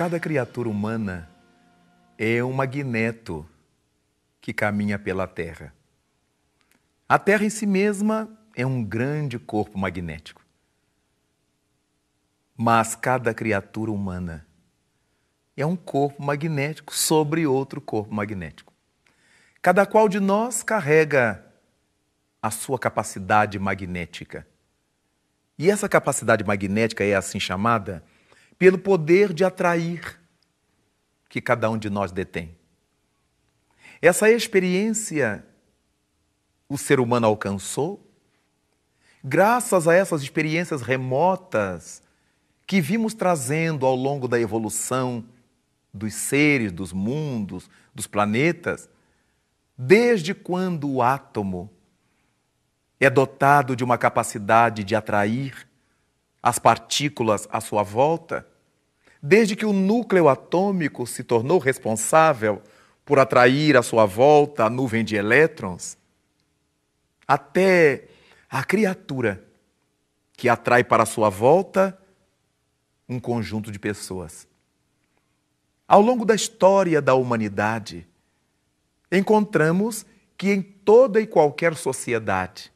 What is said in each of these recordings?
Cada criatura humana é um magneto que caminha pela Terra. A Terra em si mesma é um grande corpo magnético. Mas cada criatura humana é um corpo magnético sobre outro corpo magnético. Cada qual de nós carrega a sua capacidade magnética. E essa capacidade magnética é assim chamada pelo poder de atrair que cada um de nós detém. Essa experiência o ser humano alcançou graças a essas experiências remotas que vimos trazendo ao longo da evolução dos seres, dos mundos, dos planetas, desde quando o átomo é dotado de uma capacidade de atrair as partículas à sua volta, desde que o núcleo atômico se tornou responsável por atrair à sua volta a nuvem de elétrons, até a criatura que atrai para a sua volta um conjunto de pessoas. Ao longo da história da humanidade, encontramos que em toda e qualquer sociedade,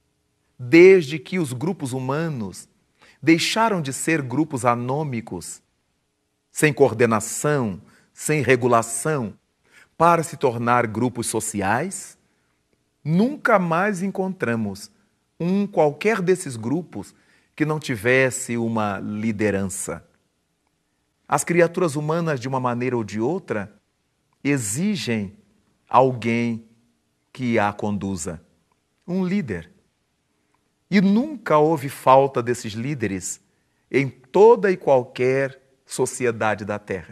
desde que os grupos humanos deixaram de ser grupos anômicos, sem coordenação, sem regulação, para se tornar grupos sociais, nunca mais encontramos qualquer desses grupos que não tivesse uma liderança. As criaturas humanas, de uma maneira ou de outra, exigem alguém que a conduza, um líder. E nunca houve falta desses líderes em toda e qualquer sociedade da Terra.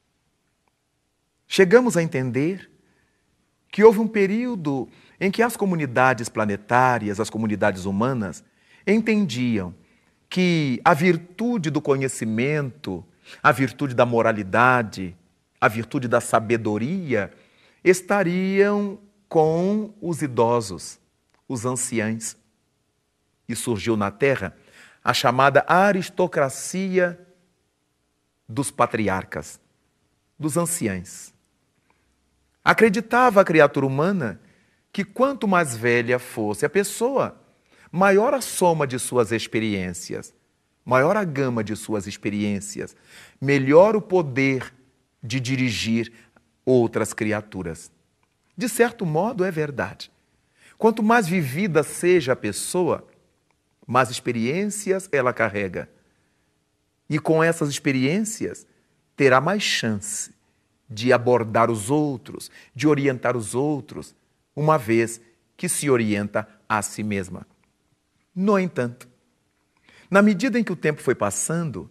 Chegamos a entender que houve um período em que as comunidades planetárias, as comunidades humanas, entendiam que a virtude do conhecimento, a virtude da moralidade, a virtude da sabedoria estariam com os idosos, os anciães. E surgiu na Terra a chamada aristocracia dos patriarcas, dos anciães. Acreditava a criatura humana que quanto mais velha fosse a pessoa, maior a soma de suas experiências, maior a gama de suas experiências, melhor o poder de dirigir outras criaturas. De certo modo, é verdade. Quanto mais vivida seja a pessoa, mais experiências ela carrega. E com essas experiências, terá mais chance de abordar os outros, de orientar os outros, uma vez que se orienta a si mesma. No entanto, na medida em que o tempo foi passando,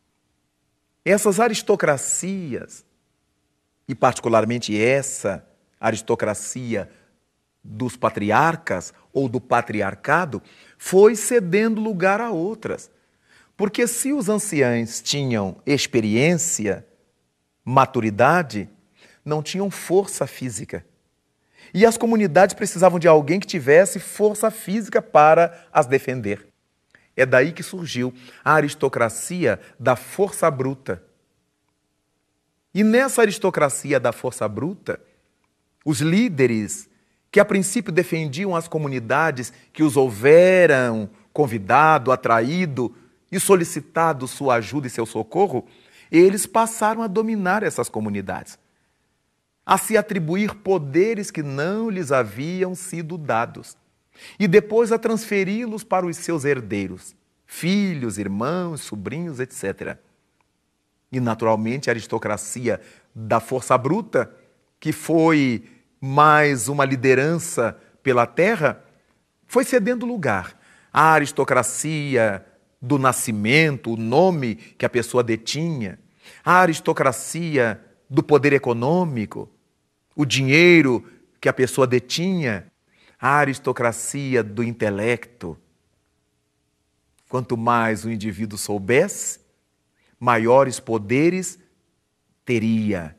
essas aristocracias, e particularmente essa aristocracia dos patriarcas ou do patriarcado, foi cedendo lugar a outras. Porque se os anciães tinham experiência, maturidade, não tinham força física. E as comunidades precisavam de alguém que tivesse força física para as defender. É daí que surgiu a aristocracia da força bruta. E nessa aristocracia da força bruta, os líderes que a princípio defendiam as comunidades que os houveram convidado, atraído e solicitado sua ajuda e seu socorro, eles passaram a dominar essas comunidades, a se atribuir poderes que não lhes haviam sido dados e depois a transferi-los para os seus herdeiros, filhos, irmãos, sobrinhos, etc. E, naturalmente, a aristocracia da força bruta, que foi mais uma liderança pela terra, foi cedendo lugar à aristocracia do nascimento, o nome que a pessoa detinha, a aristocracia do poder econômico, o dinheiro que a pessoa detinha, a aristocracia do intelecto. Quanto mais o indivíduo soubesse, maiores poderes teria.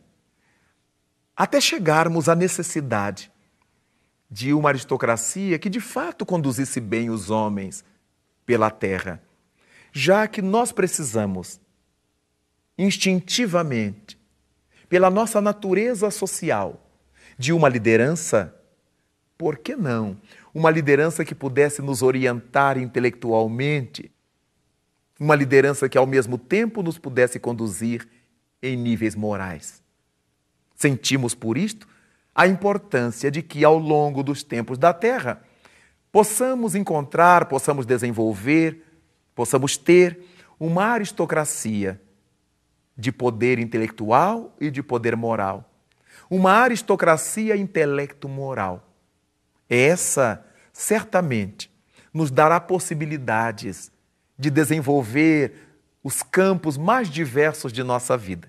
Até chegarmos à necessidade de uma aristocracia que de fato conduzisse bem os homens pela terra, já que nós precisamos instintivamente, pela nossa natureza social, de uma liderança, por que não? Uma liderança que pudesse nos orientar intelectualmente, uma liderança que ao mesmo tempo nos pudesse conduzir em níveis morais. Sentimos por isto a importância de que ao longo dos tempos da Terra possamos encontrar, possamos desenvolver, possamos ter uma aristocracia de poder intelectual e de poder moral. Uma aristocracia intelecto-moral. Essa, certamente, nos dará possibilidades de desenvolver os campos mais diversos de nossa vida.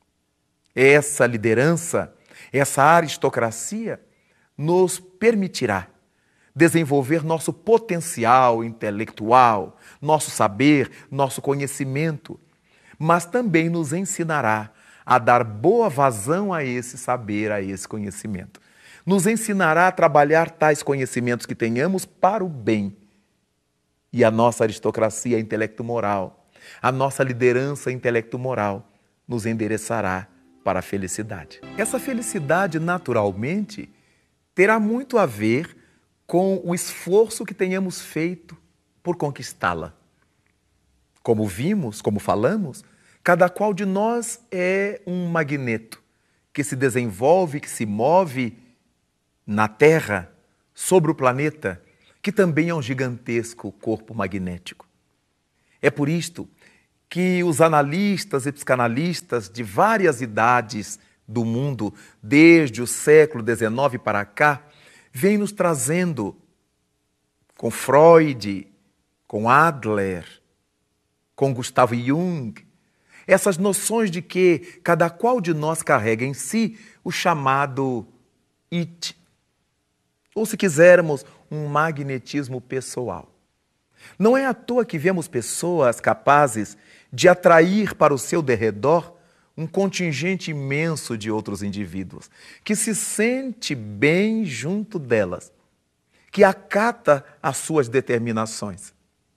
Essa liderança, essa aristocracia, nos permitirá desenvolver nosso potencial intelectual, nosso saber, nosso conhecimento, mas também nos ensinará a dar boa vazão a esse saber, a esse conhecimento. Nos ensinará a trabalhar tais conhecimentos que tenhamos para o bem. E a nossa aristocracia intelecto-moral, a nossa liderança intelecto-moral nos endereçará para a felicidade. Essa felicidade, naturalmente, terá muito a ver com o esforço que tenhamos feito por conquistá-la. Como vimos, como falamos, cada qual de nós é um magneto que se desenvolve, que se move na Terra, sobre o planeta, que também é um gigantesco corpo magnético. É por isto que os analistas e psicanalistas de várias idades do mundo, desde o século XIX para cá, vêm nos trazendo, com Freud, com Adler, com Gustavo Jung, essas noções de que cada qual de nós carrega em si o chamado it, ou se quisermos, um magnetismo pessoal. Não é à toa que vemos pessoas capazes de atrair para o seu derredor um contingente imenso de outros indivíduos, que se sente bem junto delas, que acata as suas determinações.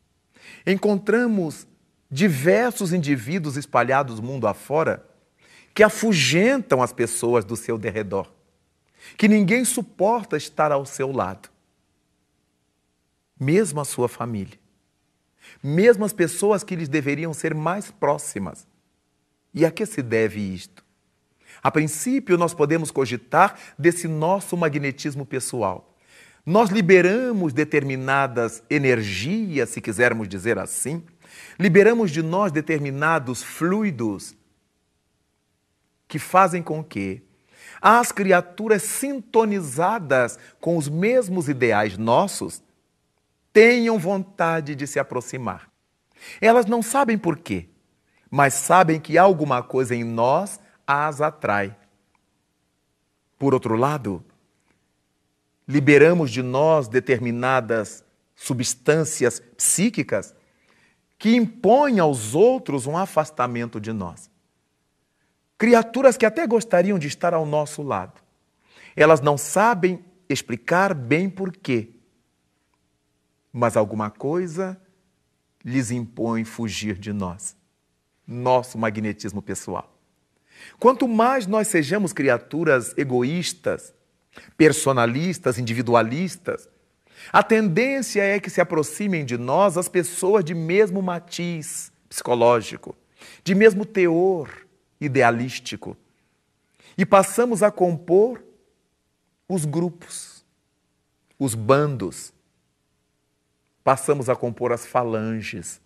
Encontramos diversos indivíduos espalhados mundo afora que afugentam as pessoas do seu derredor, que ninguém suporta estar ao seu lado. Mesmo a sua família, mesmo as pessoas que lhes deveriam ser mais próximas. E a que se deve isto? A princípio, nós podemos cogitar desse nosso magnetismo pessoal. Nós liberamos determinadas energias, se quisermos dizer assim, liberamos de nós determinados fluidos que fazem com que as criaturas sintonizadas com os mesmos ideais nossos tenham vontade de se aproximar. Elas não sabem por quê, mas sabem que alguma coisa em nós as atrai. Por outro lado, liberamos de nós determinadas substâncias psíquicas que impõem aos outros um afastamento de nós. Criaturas que até gostariam de estar ao nosso lado. Elas não sabem explicar bem por quê, mas alguma coisa lhes impõe fugir de nós. Nosso magnetismo pessoal. Quanto mais nós sejamos criaturas egoístas, personalistas, individualistas, a tendência é que se aproximem de nós as pessoas de mesmo matiz psicológico, de mesmo teor idealístico. E passamos a compor os grupos, os bandos, passamos a compor as falanges.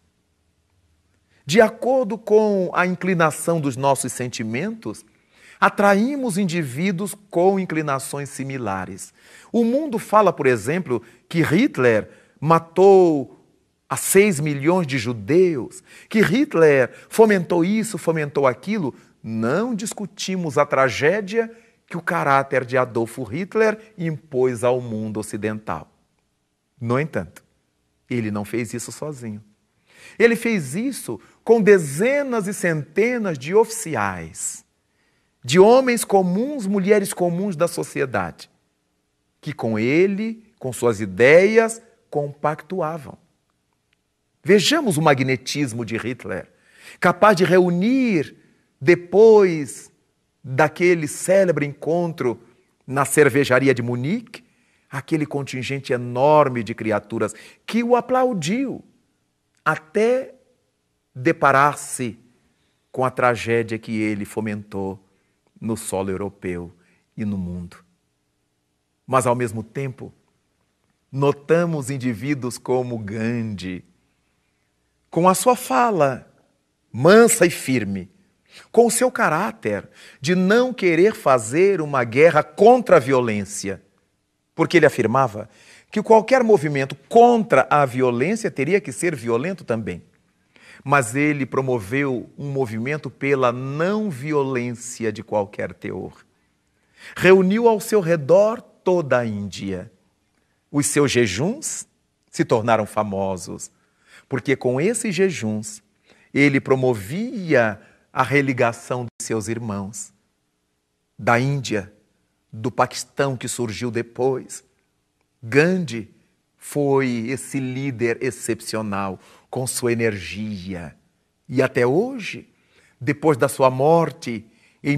De acordo com a inclinação dos nossos sentimentos, atraímos indivíduos com inclinações similares. O mundo fala, por exemplo, que Hitler matou a 6 milhões de judeus, que Hitler fomentou isso, fomentou aquilo. Não discutimos a tragédia que o caráter de Adolfo Hitler impôs ao mundo ocidental. No entanto, ele não fez isso sozinho. Ele fez isso com dezenas e centenas de oficiais, de homens comuns, mulheres comuns da sociedade, que com ele, com suas ideias, compactuavam. Vejamos o magnetismo de Hitler, capaz de reunir depois daquele célebre encontro na cervejaria de Munique, aquele contingente enorme de criaturas que o aplaudiu até deparar-se com a tragédia que ele fomentou no solo europeu e no mundo. Mas, ao mesmo tempo, notamos indivíduos como Gandhi, com a sua fala mansa e firme, com o seu caráter de não querer fazer uma guerra contra a violência, porque ele afirmava que qualquer movimento contra a violência teria que ser violento também. Mas ele promoveu um movimento pela não violência de qualquer teor. Reuniu ao seu redor toda a Índia. Os seus jejuns se tornaram famosos, porque com esses jejuns ele promovia a religação de seus irmãos da Índia, do Paquistão que surgiu depois. Gandhi foi esse líder excepcional, com sua energia. E até hoje, depois da sua morte, em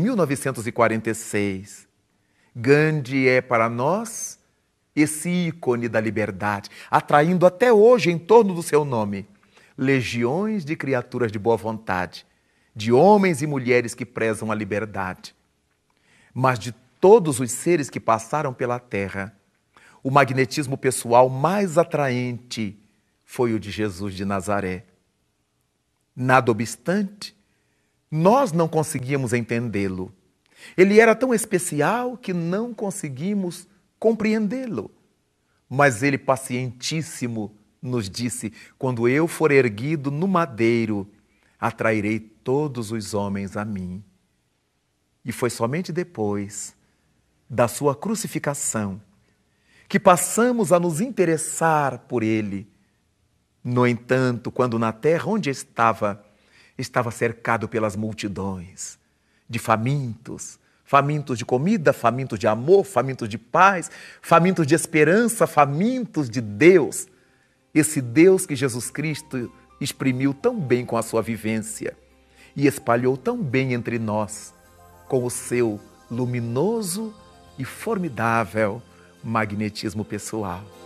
1946, Gandhi é para nós esse ícone da liberdade, atraindo até hoje em torno do seu nome legiões de criaturas de boa vontade, de homens e mulheres que prezam a liberdade. Mas de todos os seres que passaram pela Terra, o magnetismo pessoal mais atraente foi o de Jesus de Nazaré. Nada obstante, nós não conseguíamos entendê-lo. Ele era tão especial que não conseguimos compreendê-lo. Mas ele, pacientíssimo, nos disse: quando eu for erguido no madeiro, atrairei todos os homens a mim. E foi somente depois da sua crucificação que passamos a nos interessar por ele. No entanto, quando na terra onde estava cercado pelas multidões de famintos, famintos de comida, famintos de amor, famintos de paz, famintos de esperança, famintos de Deus. Esse Deus que Jesus Cristo exprimiu tão bem com a sua vivência e espalhou tão bem entre nós com o seu luminoso e formidável magnetismo pessoal.